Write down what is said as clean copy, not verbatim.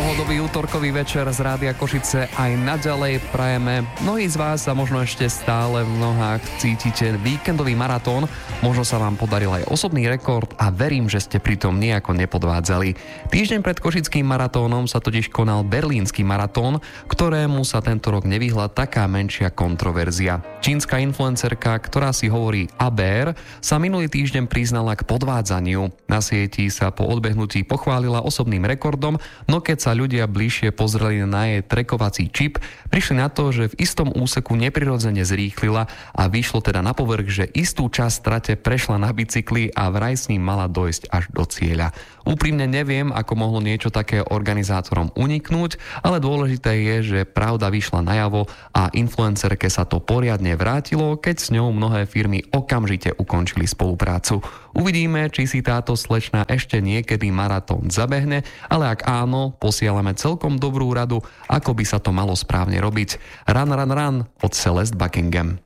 Pohodový útorkový večer z Rádia Košice aj naďalej prajeme. Mnohí z vás sa možno ešte stále v nohách cítite víkendový maratón. Možno sa vám podaril aj osobný rekord a verím, že ste pritom nejako nepodvádzali. Týždeň pred košickým maratónom sa totiž konal berlínsky maratón, ktorému sa tento rok nevyhla taká menšia kontroverzia. Čínska influencerka, ktorá si hovorí Aber, sa minulý týždeň priznala k podvádzaniu. Na sieti sa po odbehnutí pochválila osobným rekordom, no keď sa ľudia bližšie pozreli na jej trackovací čip, prišli na to, že v istom úseku neprirodzene zrýchlila a vyšlo teda na povrch, že istú časť trate prešla na bicykli a vraj s ním mala dojsť až do cieľa. Úprimne neviem, ako mohlo niečo také organizátorom uniknúť, ale dôležité je, že pravda vyšla najavo a influencerke sa to poriadne vrátilo, keď s ňou mnohé firmy okamžite ukončili spoluprácu. Uvidíme, či si táto slečna ešte niekedy maratón zabehne, ale ak áno, posielame celkom dobrú radu, ako by sa to malo správne robiť. Run, run, run od Celeste Buckingham.